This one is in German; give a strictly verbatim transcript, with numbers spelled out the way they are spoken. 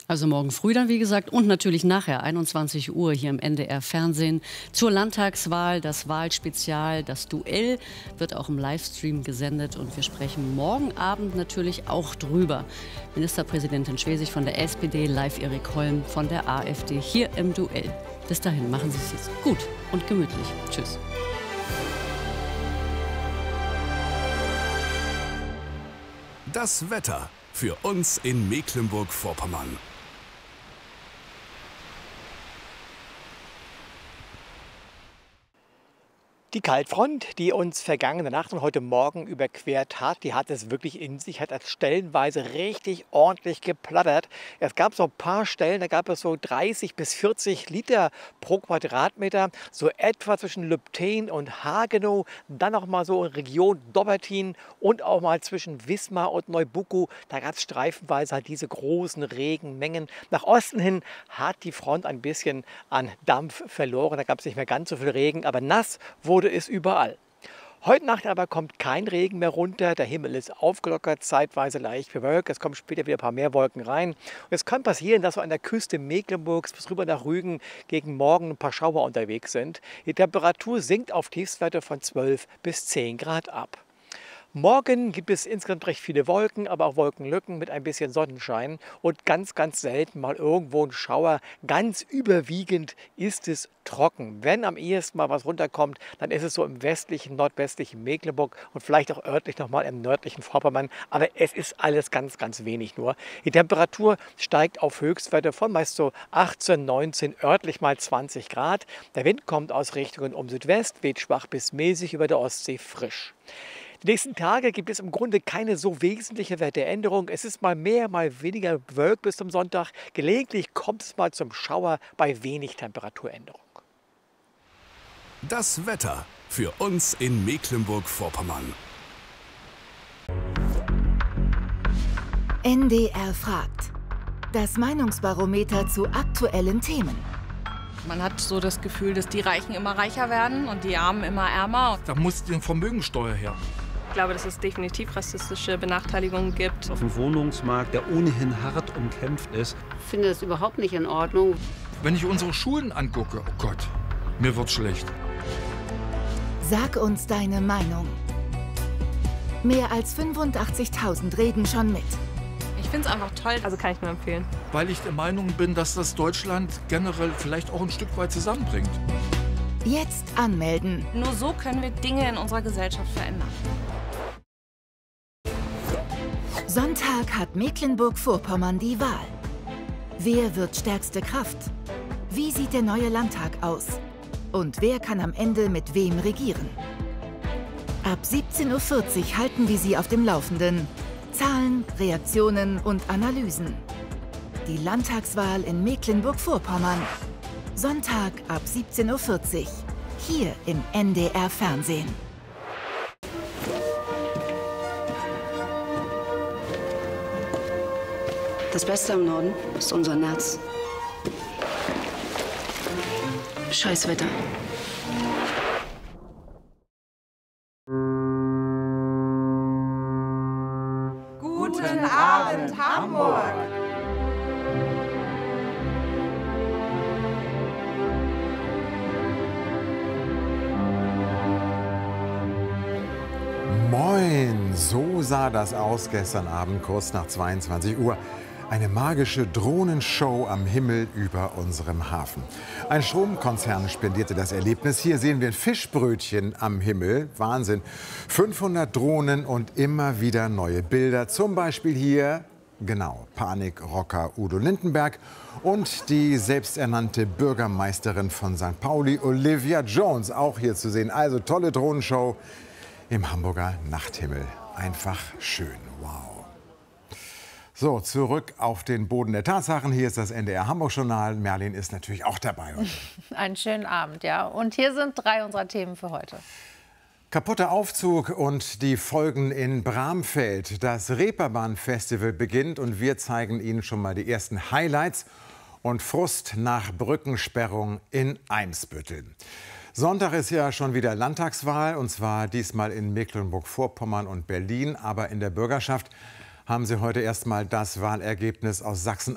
Also morgen früh dann, wie gesagt, und natürlich nachher, einundzwanzig Uhr hier im N D R-Fernsehen zur Landtagswahl, das Wahlspezial, das Duell wird auch im Livestream gesendet und wir sprechen morgen Abend natürlich auch drüber. Ministerpräsidentin Schwesig von der S P D, live Erik Holm von der AfD hier im Duell. Bis dahin, machen Sie es jetzt gut und gemütlich. Tschüss. Das Wetter für uns in Mecklenburg-Vorpommern. Die Kaltfront, die uns vergangene Nacht und heute Morgen überquert hat, die hat es wirklich in sich, hat es stellenweise richtig ordentlich geplattert. Es gab so ein paar Stellen, da gab es so dreißig bis vierzig Liter pro Quadratmeter, so etwa zwischen Lübten und Hagenow, dann noch mal so in Region Dobbertin und auch mal zwischen Wismar und Neubuckow. Da gab es streifenweise halt diese großen Regenmengen. Nach Osten hin hat die Front ein bisschen an Dampf verloren, da gab es nicht mehr ganz so viel Regen, aber nass wurde ist überall. Heute Nacht aber kommt kein Regen mehr runter, der Himmel ist aufgelockert, zeitweise leicht bewölkt, es kommen später wieder ein paar mehr Wolken rein. Und es kann passieren, dass so an der Küste Mecklenburgs bis rüber nach Rügen gegen Morgen ein paar Schauer unterwegs sind. Die Temperatur sinkt auf Tiefstwerte von zwölf bis zehn Grad ab. Morgen gibt es insgesamt recht viele Wolken, aber auch Wolkenlücken mit ein bisschen Sonnenschein und ganz, ganz selten mal irgendwo ein Schauer. Ganz überwiegend ist es trocken. Wenn am ehesten mal was runterkommt, dann ist es so im westlichen, nordwestlichen Mecklenburg und vielleicht auch örtlich noch mal im nördlichen Vorpommern. Aber es ist alles ganz, ganz wenig nur. Die Temperatur steigt auf Höchstwerte von meist so achtzehn, neunzehn, örtlich mal zwanzig Grad. Der Wind kommt aus Richtungen um Südwest, weht schwach bis mäßig über der Ostsee frisch. Die nächsten Tage gibt es im Grunde keine so wesentliche Wetteränderung. Es ist mal mehr, mal weniger bewölkt bis zum Sonntag. Gelegentlich kommt es mal zum Schauer bei wenig Temperaturänderung. Das Wetter für uns in Mecklenburg-Vorpommern. N D R fragt. Das Meinungsbarometer zu aktuellen Themen. Man hat so das Gefühl, dass die Reichen immer reicher werden und die Armen immer ärmer. Da muss die Vermögensteuer her. Ich glaube, dass es definitiv rassistische Benachteiligungen gibt. Auf dem Wohnungsmarkt, der ohnehin hart umkämpft ist. Ich finde das überhaupt nicht in Ordnung. Wenn ich unsere Schulen angucke, oh Gott, mir wird schlecht. Sag uns deine Meinung. Mehr als fünfundachtzigtausend reden schon mit. Ich finde es einfach toll, also kann ich nur empfehlen. Weil ich der Meinung bin, dass das Deutschland generell vielleicht auch ein Stück weit zusammenbringt. Jetzt anmelden. Nur so können wir Dinge in unserer Gesellschaft verändern. Sonntag hat Mecklenburg-Vorpommern die Wahl. Wer wird stärkste Kraft? Wie sieht der neue Landtag aus? Und wer kann am Ende mit wem regieren? Ab siebzehn Uhr vierzig halten wir Sie auf dem Laufenden. Zahlen, Reaktionen und Analysen. Die Landtagswahl in Mecklenburg-Vorpommern. Sonntag ab siebzehn Uhr vierzig. Hier im N D R-Fernsehen. Das Beste am Norden ist unser Nerz. Scheiß Wetter. Guten Abend, Hamburg! Moin, so sah das aus gestern Abend kurz nach zweiundzwanzig Uhr. Eine magische Drohnenshow am Himmel über unserem Hafen. Ein Stromkonzern spendierte das Erlebnis. Hier sehen wir ein Fischbrötchen am Himmel. Wahnsinn. fünfhundert Drohnen und immer wieder neue Bilder. Zum Beispiel hier, genau, Panikrocker Udo Lindenberg und die selbsternannte Bürgermeisterin von Sankt Pauli, Olivia Jones, auch hier zu sehen. Also tolle Drohnenshow im Hamburger Nachthimmel. Einfach schön. Wow. So, zurück auf den Boden der Tatsachen. Hier ist das N D R Hamburg-Journal. Merlin ist natürlich auch dabei heute. Einen schönen Abend, ja. Und hier sind drei unserer Themen für heute. Kaputter Aufzug und die Folgen in Bramfeld. Das Reeperbahn-Festival beginnt und wir zeigen Ihnen schon mal die ersten Highlights. Und Frust nach Brückensperrung in Eimsbüttel. Sonntag ist ja schon wieder Landtagswahl, und zwar diesmal in Mecklenburg-Vorpommern und Berlin. Aber in der Bürgerschaft haben Sie heute erst mal das Wahlergebnis aus Sachsen